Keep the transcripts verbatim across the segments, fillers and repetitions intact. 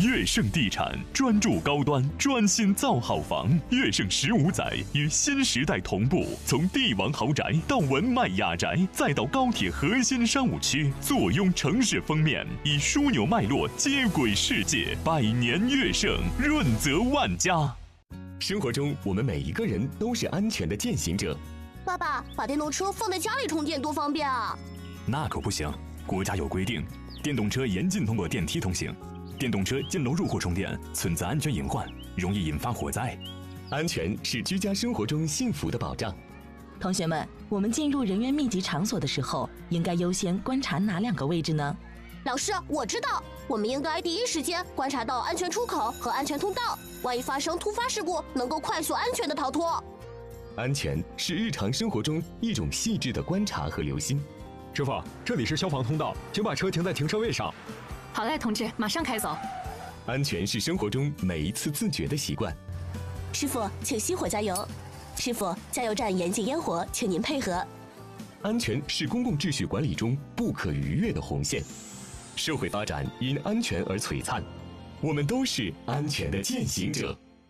悦盛地产专注高端，专心造好房。悦盛十五载与新时代同步，从帝王豪宅到文迈雅宅，再到高铁核心商务区，坐拥城市封面，以枢纽脉络接轨世界。百年悦盛，润泽万家。 生活中，我们每一个人都是安全的践行者。 爸爸，把电动车放在家里充电多方便啊！ 那可不行，国家有规定，电动车严禁通过电梯通行，电动车进楼入户充电存在安全隐患，容易引发火灾。 安全是居家生活中幸福的保障。 同学们，我们进入人员密集场所的时候，应该优先观察哪两个位置呢？ 老师，我知道，我们应该第一时间观察到安全出口和安全通道，万一发生突发事故，能够快速安全的逃脱。 安全是日常生活中一种细致的观察和留心。 师傅，这里是消防通道，请把车停在停车位上。 好嘞，同志，马上开走。 安全是生活中每一次自觉的习惯。 师傅，请熄火加油。师傅，加油站严禁烟火，请您配合。 安全是公共秩序管理中不可逾越的红线。社会发展因安全而璀璨，我们都是安全的践行者。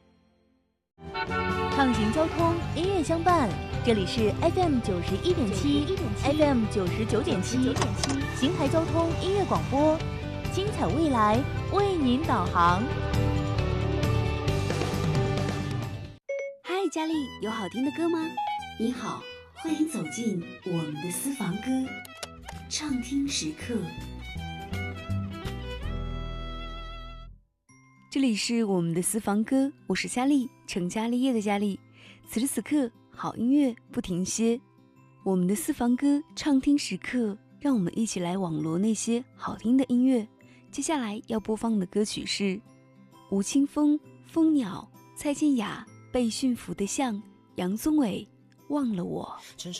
畅行交通，音乐相伴。这里是 F M 九十一点七 ，F M 九十九点七，邢台交通音乐广播，精彩未来为您导航。 嗨，佳丽，有好听的歌吗？你好，欢迎走进我们的私房歌，畅听时刻。这里是我们的私房歌，我是佳丽，成家立业的佳丽。此时此刻，好音乐不停歇，我们的私房歌畅听时刻，让我们一起来网罗那些好听的音乐。接下来要播放的歌曲是吴青峰、蜂鸟、蔡健雅被驯服的象，杨宗纬忘了我。